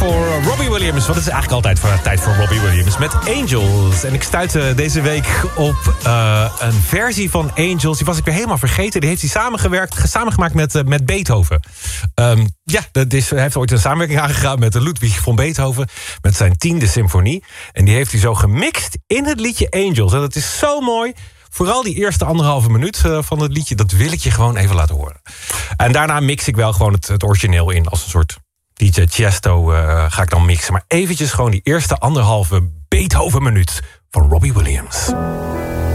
voor Robbie Williams. Want het is eigenlijk altijd tijd voor Robbie Williams met Angels. En ik stuitte deze week op een versie van Angels. Die was ik weer helemaal vergeten. Die heeft hij samengemaakt met Beethoven. Hij heeft ooit een samenwerking aangegaan met Ludwig van Beethoven. Met zijn 10e symfonie. En die heeft hij zo gemixt in het liedje Angels. En dat is zo mooi. Vooral die eerste 1,5 minuut van het liedje, dat wil ik je gewoon even laten horen. En daarna mix ik wel gewoon het origineel in. Als een soort DJ Tiesto ga ik dan mixen. Maar eventjes gewoon die eerste 1,5 Beethoven minuut van Robbie Williams.